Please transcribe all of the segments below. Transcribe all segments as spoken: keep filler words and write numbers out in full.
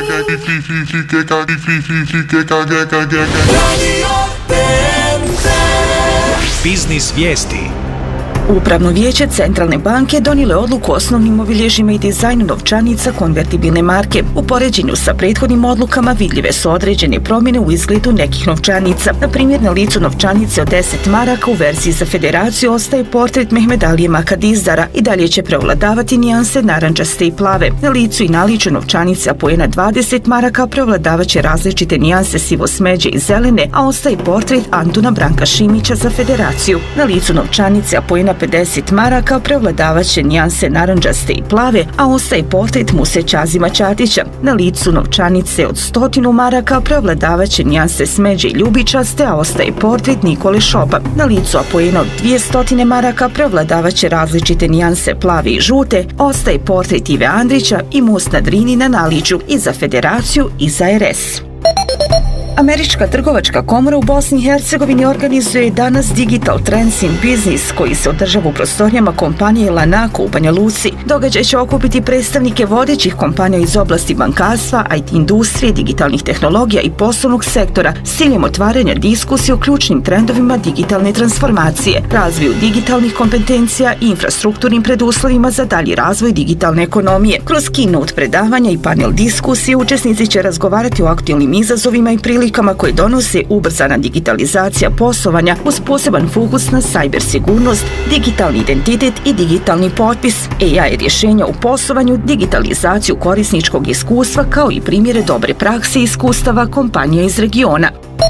Biznis vijesti. Upravno vijeće Centralne banke donijelo je odluku o osnovnim obilježjima i dizajnu novčanica konvertibilne marke. U poređenju sa prethodnim odlukama vidljive su određene promjene u izgledu nekih novčanica. Na primjer, na licu novčanice od deset maraka u verziji za federaciju ostaje portret Mehmed Alije Makadizdara i dalje će prevladavati nijanse narandžaste i plave. Na licu i naliču novčanice apoena dvadeset maraka prevladavat će različite nijanse sivo smeđe i zelene, a ostaje portret Antuna Branka Šimića za federaciju. Na licu novčanice apoena pedeset maraka prevladavat će nijanse narandžaste i plave, a ostaje portret Muse Čazima Čatića. Na licu novčanice od stotinu maraka prevladavat će nijanse smeđe i ljubičaste, a ostaje portret Nikole Šopa. Na licu apoena od dvjesto maraka prevladavat će različite nijanse plave i žute, ostaje portret Ive Andrića i most na Drini na naliču i za federaciju i za er es. Američka trgovačka komora u Bosni i Hercegovini organizuje danas Digital Trends in Business koji se održava u prostorijama kompanije Lanako u Banja Luci. Događaj će okupiti predstavnike vodećih kompanija iz oblasti bankarstva, i te industrije, digitalnih tehnologija i poslovnog sektora s ciljem otvaranja diskusije o ključnim trendovima digitalne transformacije, razvoju digitalnih kompetencija i infrastrukturnim preduslovima za dalji razvoj digitalne ekonomije. Kroz keynote predavanja i panel diskusije učesnici će razgovarati o aktualnim izazovima i prilikama koje donose ubrzana digitalizacija poslovanja uz poseban fokus na cyber sigurnost, digitalni identitet i digitalni potpis, A I rješenja u poslovanju, digitalizaciju korisničkog iskustva kao i primjere dobre prakse i iskustava kompanija iz regiona.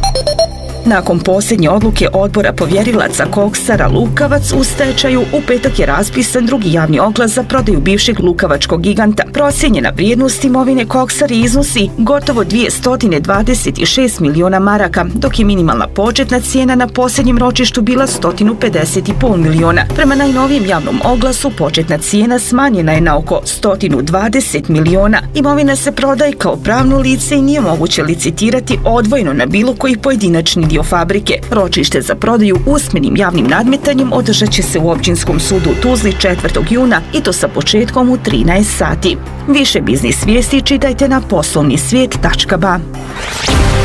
Nakon posljednje odluke odbora povjerilaca Koksara Lukavac u stečaju, u petak je raspisan drugi javni oglas za prodaju bivšeg lukavačkog giganta. Procijenjena vrijednost imovine Koksara iznosi gotovo dvjesto dvadeset šest miliona maraka, dok je minimalna početna cijena na posljednjem ročištu bila sto pedeset zarez pet miliona. Prema najnovijem javnom oglasu početna cijena smanjena je na oko sto dvadeset miliona. Imovina se prodaje kao pravno lice i nije moguće licitirati odvojeno na bilo koji pojedinačni dio fabrike. Ročište za prodaju usmenim javnim nadmetanjem održat će se u Općinskom sudu u Tuzli četvrtog juna i to sa početkom u trinaest sati. Više biznis vijesti čitajte na poslovni svijet tačka ba.